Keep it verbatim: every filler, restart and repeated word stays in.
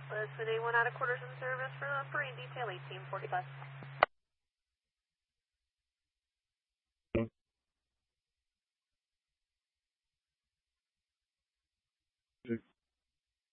Listed A one out of quarters in service for the parade detail eighteen forty bus.